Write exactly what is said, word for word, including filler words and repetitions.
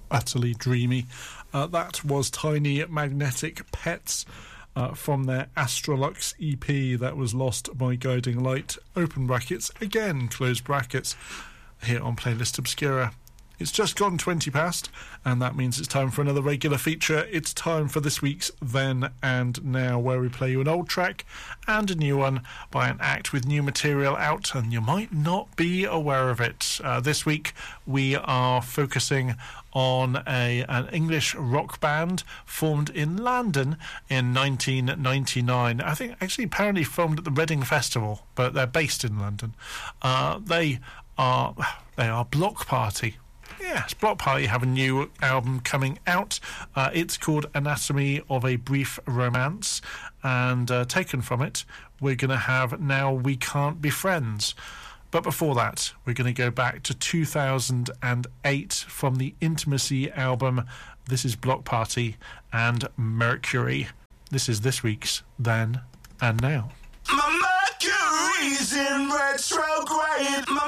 utterly dreamy. Uh, that was Tiny Magnetic Pets uh, from their Astrolux E P that was Lost by Guiding Light, open brackets, again close brackets, here on Playlist Obscura. It's just gone twenty past, and that means it's time for another regular feature. It's time for this week's Then and Now, where we play you an old track and a new one by an act with new material out, and you might not be aware of it. Uh, this week we are focusing on a an English rock band formed in London in nineteen ninety-nine. I think actually apparently formed at the Reading Festival, but they're based in London. Uh, they are they are Bloc Party. Yes, Bloc Party have a new album coming out. Uh, it's called Anatomy of a Brief Romance, and uh, taken from it, we're going to have Now We Can't Be Friends. But before that, we're going to go back to two thousand eight from the Intimacy album. This is Bloc Party and Mercury. This is this week's Then and Now. My Mercury's in retrograde. My